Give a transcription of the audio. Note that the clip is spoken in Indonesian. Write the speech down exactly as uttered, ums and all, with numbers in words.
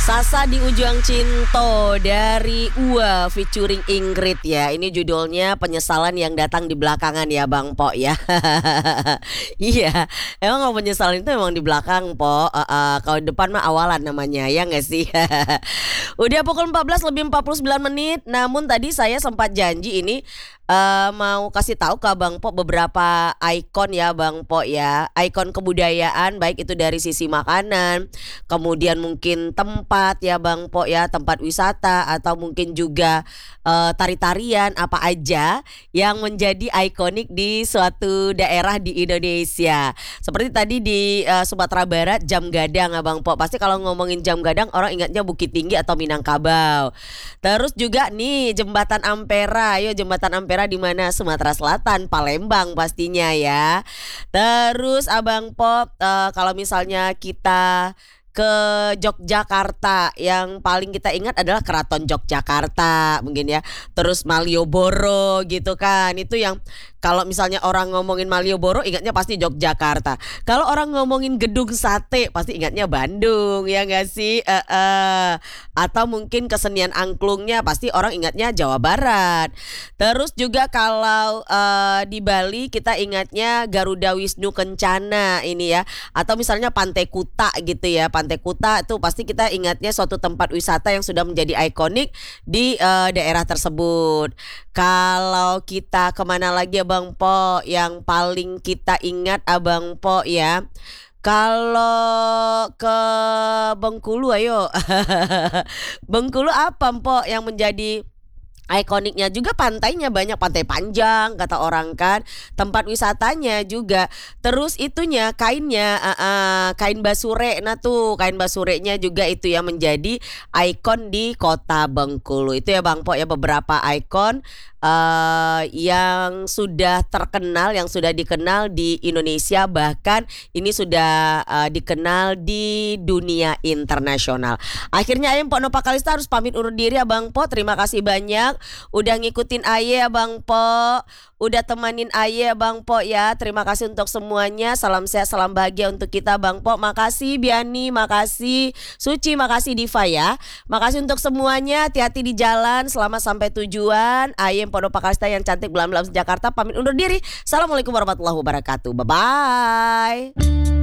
Sasa di Ujung Cinto dari Ua featuring Ingrid ya. Ini judulnya penyesalan yang datang di belakangan ya Bang Po ya. Iya, emang kalau penyesalan itu emang di belakang Po. Uh, uh, kalau depan mah awalan namanya ya nggak sih. Udah pukul empat belas lebih empat puluh sembilan menit. Namun tadi saya sempat janji ini uh, mau kasih tahu ke Bang Po beberapa ikon ya Bang Po ya. Ikon kebudayaan baik itu dari sisi makanan, kemudian mungkin tempat ya Bang Po ya, tempat wisata atau mungkin juga uh, tari-tarian apa aja yang menjadi ikonik di suatu daerah di Indonesia. Seperti tadi di uh, Sumatera Barat Jam Gadang ya Bang Po. Pasti kalau ngomongin Jam Gadang orang ingatnya Bukit Tinggi atau Minangkabau. Terus juga nih Jembatan Ampera. Ayo Jembatan Ampera di mana? Sumatera Selatan, Palembang pastinya ya. Terus Abang Po uh, kalau misalnya kita ke Yogyakarta, yang paling kita ingat adalah Keraton Yogyakarta mungkin ya. Terus Malioboro gitu kan. Itu yang kalau misalnya orang ngomongin Malioboro ingatnya pasti Yogyakarta. Kalau orang ngomongin gedung sate pasti ingatnya Bandung ya gak sih? Uh, uh. Atau mungkin kesenian angklungnya pasti orang ingatnya Jawa Barat. Terus juga kalau uh, di Bali kita ingatnya Garuda Wisnu Kencana ini ya. Atau misalnya Pantai Kuta gitu ya. Pantai Kuta itu pasti kita ingatnya suatu tempat wisata yang sudah menjadi ikonik di uh, daerah tersebut. Kalau kita kemana lagi Abang Po yang paling kita ingat Abang Po ya? Kalau ke Bengkulu ayo. Bengkulu apa Po yang menjadi ikoniknya? Juga pantainya banyak, Pantai Panjang kata orang kan, tempat wisatanya juga. Terus itunya kainnya uh, uh, kain basure, nah tuh kain basurenya juga itu yang menjadi ikon di kota Bengkulu. Itu ya Bang Po ya beberapa ikon uh, yang sudah terkenal, yang sudah dikenal di Indonesia, bahkan ini sudah uh, dikenal di dunia internasional. Akhirnya Ayem Pok Nopa Kalista harus pamit undur diri ya Bang Po. Terima kasih banyak udah ngikutin Aye ya Bang Po, udah temanin Aye ya Bang Po ya. Terima kasih untuk semuanya. Salam sehat, salam bahagia untuk kita Bang Po. Makasih Biani, makasih Suci, makasih Diva ya. Makasih untuk semuanya. Hati-hati di jalan, selamat sampai tujuan. Aye Pondok Pakalista yang cantik belam-belam Jakarta pamit undur diri. Assalamualaikum warahmatullahi wabarakatuh. Bye bye.